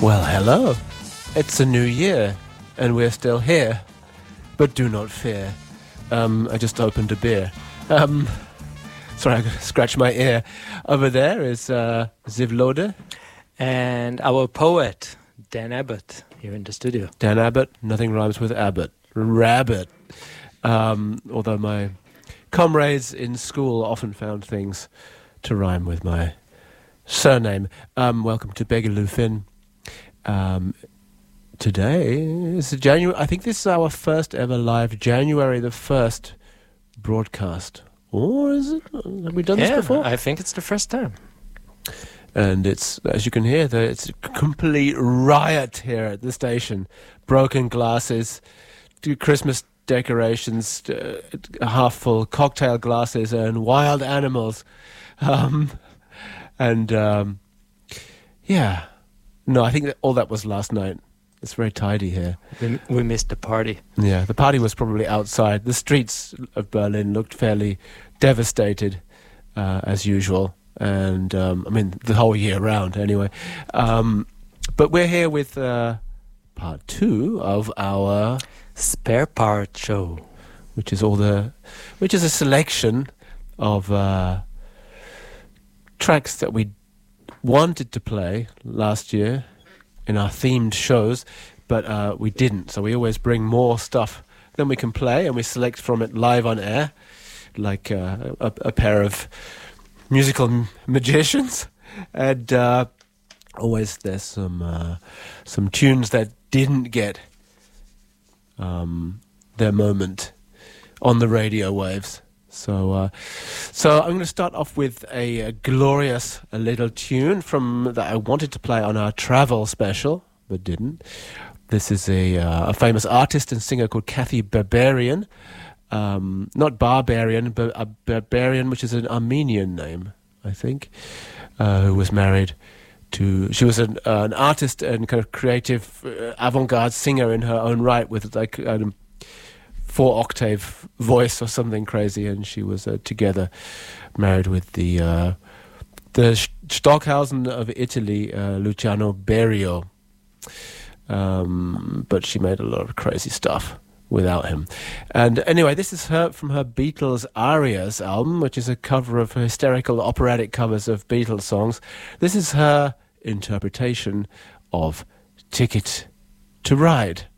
Well, hello. It's a new year, and we're still here. But do not fear. I just opened a beer. Sorry, I scratched my ear. Over there is Ziv Lode. And our poet, Dan Abbott, here in the studio. Dan Abbott, nothing rhymes with Abbott. Rabbit. Although my comrades in school often found things to rhyme with my surname. Welcome to Begaloo Finn. Today is January. I think this is our first ever live January the 1st broadcast. Or is it? Have we done this before? I think it's the first time. And it's, as you can hear, it's a complete riot here at the station. Broken glasses, Christmas decorations, half-full cocktail glasses, and wild animals. Yeah. No, I think that all that was last night. It's very tidy here. We missed the party. Yeah, the party was probably outside. The streets of Berlin looked fairly devastated, as usual. And, I mean, the whole year round, anyway. But we're here with part 2 of our Spare Part Show. Which is a selection of tracks that we wanted to play last year in our themed shows, but we didn't. So we always bring more stuff than we can play, and we select from it live on air, like a pair of musical magicians. And always there's some tunes that didn't get their moment on the radio waves. So I'm going to start off with a glorious little tune that I wanted to play on our travel special, but didn't. This is a famous artist and singer called Kathy Berberian. Not Barbarian, but a Berberian, which is an Armenian name, I think, who was married to... She was an artist and kind of creative avant-garde singer in her own right, with like... 4-octave voice or something crazy, and she was together, married with the Stockhausen of Italy, Luciano Berio. But she made a lot of crazy stuff without him. And anyway, this is from her Beatles Arias album, which is a cover of hysterical operatic covers of Beatles songs. This is her interpretation of Ticket to Ride.